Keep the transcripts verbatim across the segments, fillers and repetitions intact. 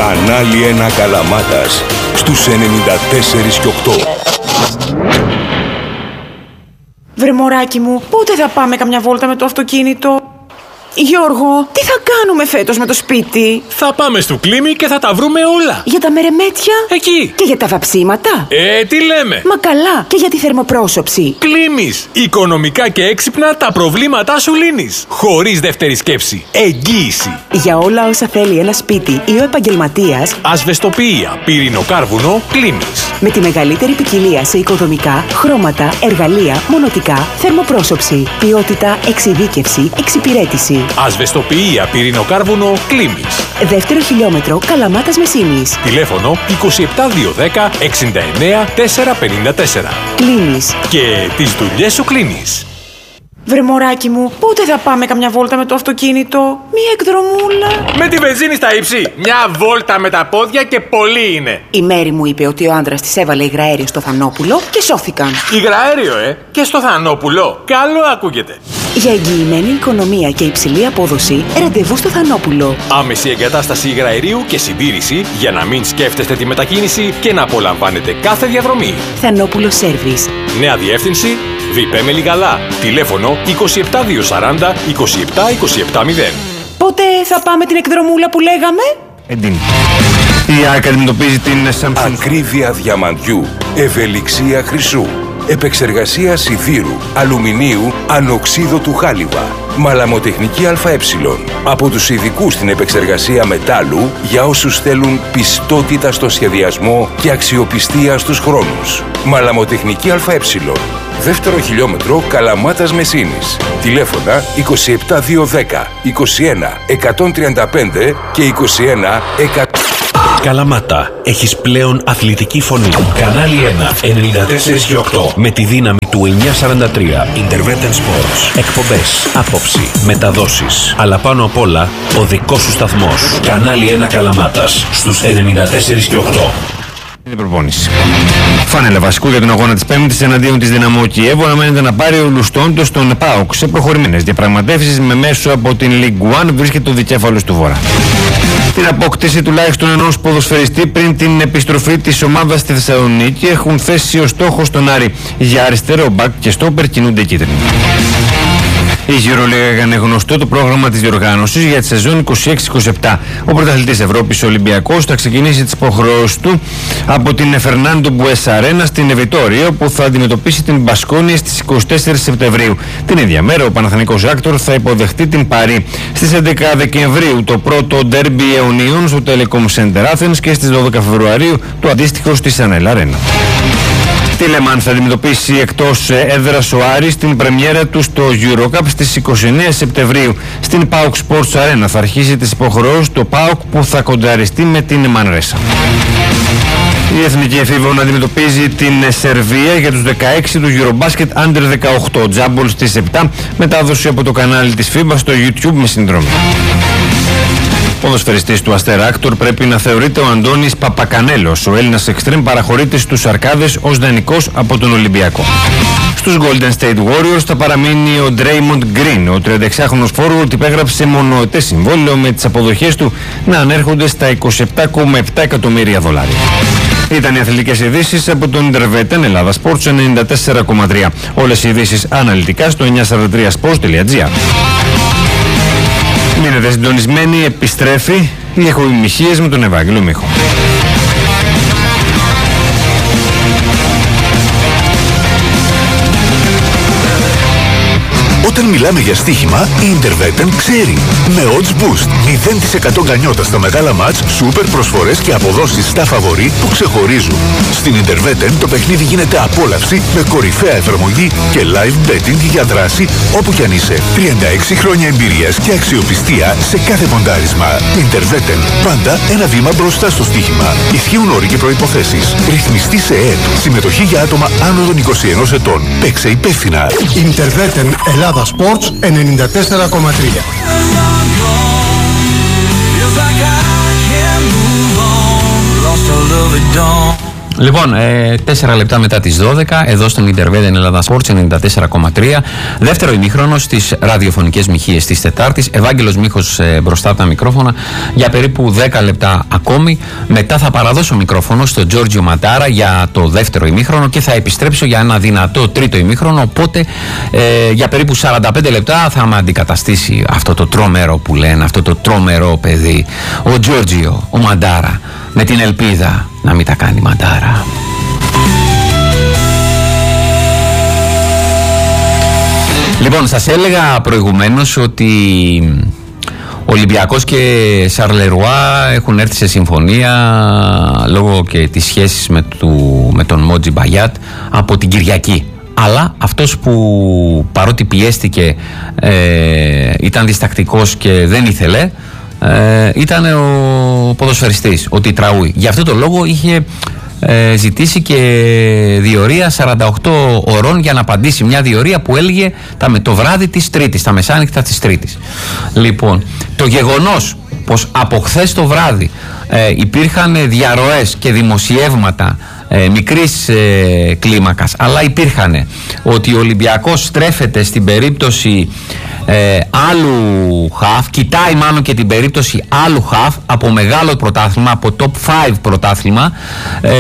Κανάλι ένα Καλαμάτας στους ενενήντα τέσσερα και οκτώ. Βρε μωράκι μου, πότε θα πάμε καμιά βόλτα με το αυτοκίνητο? Γιώργο, τι θα κάνουμε φέτος με το σπίτι? Θα πάμε στο Κλίμι και θα τα βρούμε όλα. Για τα μερεμέτια? Εκεί. Και για τα βαψίματα? Ε, τι λέμε. Μα καλά, και για τη θερμοπρόσωψη. Κλίμις. Οικονομικά και έξυπνα τα προβλήματά σου λύνεις. Χωρίς δεύτερη σκέψη. Εγγύηση. Για όλα όσα θέλει ένα σπίτι ή ο επαγγελματίας, ασβεστοποιία, πυρηνοκάρβουνο, Κλίμις. Με τη μεγαλύτερη ποικιλία σε οικοδομικά, χρώματα, εργαλεία, μονοτικά, θερμοπρόσωψη, ποιότητα, εξειδίκευση, εξυπηρέτηση. Ασβεστοποιία, πυρηνοκάρβουνο, Κλίμις. Δεύτερο χιλιόμετρο, Καλαμάτας Μεσίνης. Τηλέφωνο είκοσι επτά διακόσια δέκα εξήντα εννέα τετρακόσια πενήντα τέσσερα. Κλείνεις. Και τις δουλειές σου κλείνεις. Βρε μωράκι μου, πότε θα πάμε καμιά βόλτα με το αυτοκίνητο? Μία εκδρομούλα. Με τη βενζίνη στα ύψη. Μια βόλτα με τα πόδια και πολύ είναι. Η Μέρη μου είπε ότι ο άντρας της έβαλε υγραέριο στο Θανόπουλο και σώθηκαν. Υγραέριο, ε? Και στο Θανόπουλο. Καλό ακούγεται. Για εγγυημένη οικονομία και υψηλή απόδοση, ραντεβού στο Θανόπουλο. Άμεση εγκατάσταση υγραερίου και συντήρηση για να μην σκέφτεστε τη μετακίνηση και να απολαμβάνετε κάθε διαδρομή. Θανόπουλο Σέρβις. Νέα διεύθυνση Βιπέ Μελιγαλά. Τηλέφωνο είκοσι επτά διακόσια σαράντα είκοσι επτά είκοσι επτά μηδέν. Πότε θα πάμε την εκδρομούλα που λέγαμε? Εντύν. Η ΑΕΚ αντιμετωπίζει την Samsung. Ακρίβεια διαμαντιού, ευελιξία χρυσού, επεξεργασία σιδήρου, αλουμινίου, ανοξίδωτου χάλιβα, μαλαμοτεχνική ΑΕ. Από τους ειδικούς στην επεξεργασία μετάλλου για όσους θέλουν πιστότητα στο σχεδιασμό και αξιοπιστία στους χρόνους. Μαλαμοτεχνική ΑΕ. Δεύτερο χιλιόμετρο, Καλαμάτας Μεσίνης. Τηλέφωνα είκοσι επτά διακόσια δέκα είκοσι ένα εκατόν τριάντα πέντε και είκοσι ένα εκατό. Καλαμάτα, έχεις πλέον αθλητική φωνή. Κανάλι ένα, ενενήντα τέσσερα και οκτώ. Με τη δύναμη του εννιακόσια σαράντα τρία. Intervetten Sports. Εκπομπές, άποψη, μεταδόσεις. Αλλά πάνω απ' όλα, ο δικός σου σταθμός. Κανάλι ένα Καλαμάτας, στους ενενήντα τέσσερα και οκτώ. Την προπόνηση. Φάνελα βασικού για τον αγώνα της Πέμπτης εναντίον της Δυναμό Κιέβου αναμένεται να πάρει ο Λουστόντος στον ΠΑΟΚ. Σε προχωρημένες διαπραγματεύσεις με μέσο από την League One βρίσκεται ο δικέφαλος του Βορρά. Την απόκτηση τουλάχιστον ενός ποδοσφαιριστή πριν την επιστροφή της ομάδας στη Θεσσαλονίκη έχουν θέσει ως στόχο στον Άρη. Για αριστερό μπακ και στόπερ κινούνται κίτρινοι. Η EuroLeague έκανε γνωστό το πρόγραμμα της διοργάνωσης για τη σεζόν είκοσι έξι είκοσι επτά. Ο πρωταθλητής Ευρώπης, ο Ολυμπιακός, θα ξεκινήσει τις υποχρεώσεις του από την Φερνάντο Μπουέσα Αρένα στην Ευιτόριο, που θα αντιμετωπίσει την Μπασκόνια στις είκοσι τέσσερις Σεπτεμβρίου. Την ίδια μέρα, ο Παναθηναϊκός Άκτορ θα υποδεχτεί την Παρί. Στις έντεκα Δεκεμβρίου, το πρώτο ντέρμπι αιωνίων στο Telecom Center Athens και στις δώδεκα Φεβρουαρίου, το αντίστοιχο στη Σανέλ Αρένα. Τίλεμαν θα αντιμετωπίσει εκτός έδρας ο Άρης την πρεμιέρα του στο EuroCup στις είκοσι εννέα Σεπτεμβρίου. Στην ΠΑΟΚ Sports Arena θα αρχίσει τις υποχρεώσεις το ΠΑΟΚ, που θα κοντραριστεί με την Μανρέσα. Η Εθνική Εφήβων αντιμετωπίζει την Σερβία για τους δεκαέξι του Eurobasket Under δεκαοκτώ. Τζάμπολ στις επτά, μετάδοση από το κανάλι της φίμπα στο YouTube με συνδρομή. Ποδοσφαιριστής του Αστέρα Άκτορ πρέπει να θεωρείται ο Αντώνης Παπακανέλος. Ο Έλληνας εξτρέμ παραχωρείται στους Αρκάδες ως δανεικός από τον Ολυμπιακό. Στους Golden State Warriors θα παραμείνει ο Draymond Green. Ο τριανταεξάχρονος forward υπέγραψε μονοετές συμβόλαιο, με τις αποδοχές του να ανέρχονται στα είκοσι επτά κόμμα επτά εκατομμύρια δολάρια. Ήταν οι αθλητικές ειδήσεις από τον Intervetten Ελλάδα Sports ενενήντα τέσσερα κόμμα τρία. Όλες οι ειδήσεις αναλυτικά στο εννιακόσια σαράντα τρία sports τελεία gr. Μείνετε συντονισμένοι, επιστρέφει οι ηχοημυχίες με τον Ευάγγελο Μίχο. Όταν μιλάμε για στοίχημα, η Intervetten ξέρει. Με odds boost, μηδέν τοις εκατό γκανιότα στα μεγάλα μάτς, σούπερ προσφορές και αποδόσεις στα φαβορί που ξεχωρίζουν. Στην Intervetten το παιχνίδι γίνεται απόλαυση με κορυφαία εφαρμογή και live betting για δράση όπου κι αν είσαι. τριάντα έξι χρόνια εμπειρίας και αξιοπιστία σε κάθε ποντάρισμα. Intervetten, πάντα ένα βήμα μπροστά στο στοίχημα. Ισχύουν όροι και προϋποθέσεις. Ρυθμιστή σε ΕΕΠ. Συμμετοχή για άτομα άνω των είκοσι ενός ετών. Παίξε υπεύθυνα. Intervetten Ελλάδα Sports ενενήντα τέσσερα κόμμα τρία. Λοιπόν, ε, τέσσερα λεπτά μετά τις δώδεκα, εδώ στον Interveden Ελλάδα Sports ενενήντα τέσσερα κόμμα τρία. Δεύτερο ημίχρονο στις ραδιοφωνικές μοιχείες της Τετάρτης. Ευάγγελος Μίχος ε, μπροστά από τα μικρόφωνα για περίπου δέκα λεπτά ακόμη. Μετά θα παραδώσω μικρόφωνο στον Τζόρτζιο Μαντάρα για το δεύτερο ημίχρονο και θα επιστρέψω για ένα δυνατό τρίτο ημίχρονο. Οπότε ε, για περίπου σαράντα πέντε λεπτά θα με αντικαταστήσει αυτό το τρομερό που λένε, αυτό το τρομερό παιδί, ο Τζόρτζιο, ο Μαντάρα, με την ελπίδα να μην τα κάνει Μαντάρα. Λοιπόν, σας έλεγα προηγουμένως ότι Ολυμπιακός και Σαρλερουά έχουν έρθει σε συμφωνία λόγω και της σχέσης με, του, με τον Μότζι Μπαγιάτ από την Κυριακή. Αλλά αυτός που παρότι πιέστηκε ε, ήταν διστακτικός και δεν ήθελε, ε, ήταν ο ποδοσφαιριστής, ο Τιτραούι. Γι' αυτό το λόγο είχε ε, ζητήσει και διορία σαράντα οκτώ ωρών για να απαντήσει, μια διορία που έλεγε τα, το βράδυ της Τρίτης, τα μεσάνυχτα της Τρίτης. Λοιπόν, το γεγονός πως από χθες το βράδυ ε, υπήρχαν διαρροές και δημοσιεύματα ε, μικρής ε, κλίμακας, αλλά υπήρχαν ότι ο Ολυμπιακός στρέφεται στην περίπτωση ε, άλλου χαφ, κοιτάει μάλλον και την περίπτωση άλλου χαφ από μεγάλο πρωτάθλημα, από top πέντε πρωτάθλημα, ε,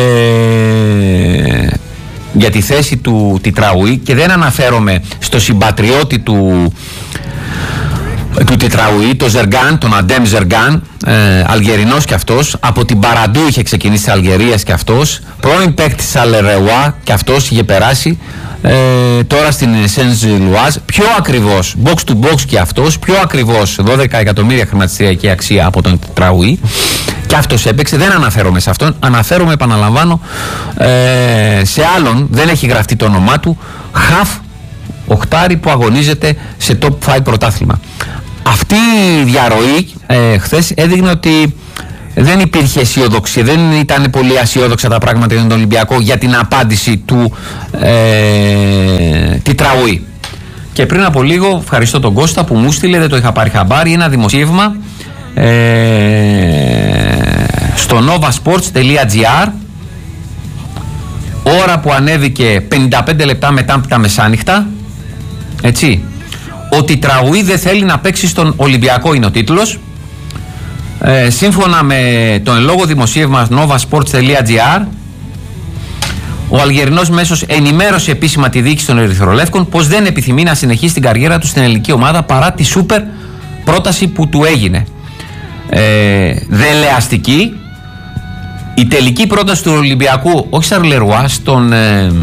για τη θέση του Τιτραούι, και δεν αναφέρομαι στο συμπατριώτη του του Τιτραούι, το Ζεργάν, τον Αντέμ Ζεργάν, ε, Αλγερινός κι αυτός, από την Παραντού είχε ξεκινήσει της Αλγερίας κι αυτός, πρώην παίκτης της Αλερεουά κι αυτός είχε περάσει, ε, τώρα στην Σενζ Λουάζ, πιο ακριβώς, box to box κι αυτός, πιο ακριβώς δώδεκα εκατομμύρια χρηματιστηριακή αξία από τον Τιτραούι, και αυτός έπαιξε. Δεν αναφέρομαι σε αυτόν, αναφέρομαι, επαναλαμβάνω, ε, σε άλλον, δεν έχει γραφτεί το όνομά του, χαφ οχτάρι που αγωνίζεται σε top πέντε πρωτάθλημα. Αυτή η διαρροή ε, χθες έδειχνε ότι δεν υπήρχε αισιοδοξία, δεν ήταν πολύ αισιόδοξα τα πράγματα για τον Ολυμπιακό για την απάντηση του ε, Τιτραούι. Και πριν από λίγο, ευχαριστώ τον Κώστα που μου στείλε, δεν το είχα πάρει χαμπάρι, ένα δημοσίευμα ε, στο novasports.gr, ώρα που ανέβηκε πενήντα πέντε λεπτά μετά τα μεσάνυχτα, έτσι. Ο Τιτραούι δεν θέλει να παίξει στον Ολυμπιακό, είναι ο τίτλος. Ε, σύμφωνα με το εν λόγω δημοσίευμα novasports.gr, ο Αλγερινός μέσος ενημέρωσε επίσημα τη διοίκηση των Ερυθρολεύκων πως δεν επιθυμεί να συνεχίσει την καριέρα του στην ελληνική ομάδα παρά τη σούπερ πρόταση που του έγινε. Ε, δελεαστική. Η τελική πρόταση του Ολυμπιακού, όχι Σαρλερουά, στον ε,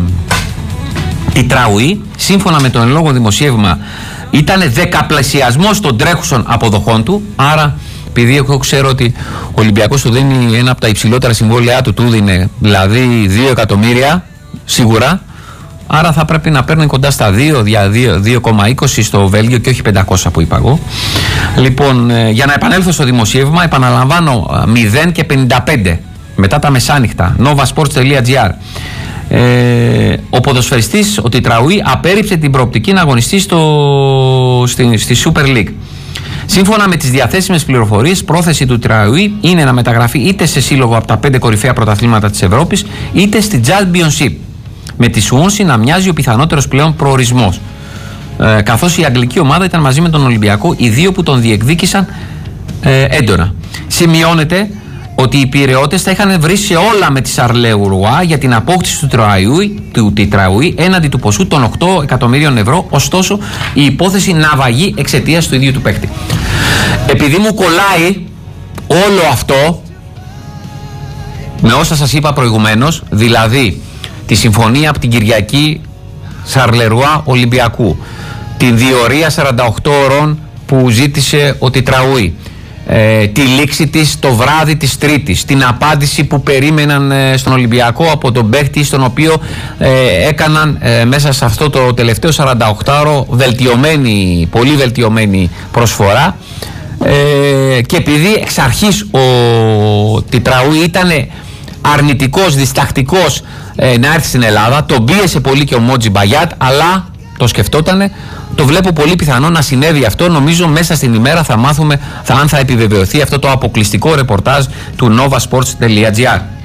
Τιτραούι, σύμφωνα με το εν λόγω δημοσίευμα, ήταν δεκαπλασιασμός των τρέχουσων αποδοχών του. Άρα, επειδή εγώ ξέρω ότι ο Ολυμπιακός του δίνει ένα από τα υψηλότερα συμβόλαιά του, του δίνει δηλαδή δύο εκατομμύρια σίγουρα, άρα θα πρέπει να παίρνει κοντά στα δύο, δύο κόμμα είκοσι στο Βέλγιο και όχι πεντακόσια που είπα εγώ. Λοιπόν, για να επανέλθω στο δημοσίευμα, επαναλαμβάνω, μηδέν και πενήντα πέντε μετά τα μεσάνυχτα, novasports.gr. Ε, ο ποδοσφαιριστής, ο Τιτραούι, απέρριψε την προοπτική να αγωνιστεί στο, στη, στη Super League. Σύμφωνα με τις διαθέσιμες πληροφορίες, πρόθεση του Τιτραούι είναι να μεταγραφεί είτε σε σύλλογο από τα πέντε κορυφαία πρωταθλήματα της Ευρώπης, είτε στη Championship, με τη Σουόνσι να μοιάζει ο πιθανότερος πλέον προορισμός. Ε, καθώς η αγγλική ομάδα ήταν μαζί με τον Ολυμπιακό οι δύο που τον διεκδίκησαν ε, έντονα. Σημειώνεται ότι οι Πειραιώτες θα είχαν βρει σε όλα με τη Σαρλερουά για την απόκτηση του, Τιτραούι, του Τιτραούι έναντι του ποσού των οκτώ εκατομμύριων ευρώ, ωστόσο η υπόθεση ναυαγεί εξαιτίας του ίδιου του παίκτη. Επειδή μου κολλάει όλο αυτό με όσα σας είπα προηγουμένως, δηλαδή τη συμφωνία από την Κυριακή Σαρλερουά Ολυμπιακού, την διορία σαράντα οκτώ ώρων που ζήτησε ο Τιτραούι, Ε, τη λήξη της το βράδυ της Τρίτης, την απάντηση που περίμεναν ε, στον Ολυμπιακό από τον παίκτη, στον οποίο ε, έκαναν ε, μέσα σε αυτό το τελευταίο σαρανταοκτάωρο βελτιωμένη, πολύ βελτιωμένη προσφορά, ε, και επειδή εξ αρχής ο Τιτραούι ήταν αρνητικός, διστακτικός ε, να έρθει στην Ελλάδα, τον πίεσε πολύ και ο Μότζι Μπαγιάτ, αλλά το σκεφτότανε. Το βλέπω πολύ πιθανό να συνέβη αυτό. Νομίζω μέσα στην ημέρα θα μάθουμε θα, αν θα επιβεβαιωθεί αυτό το αποκλειστικό ρεπορτάζ του novasports.gr.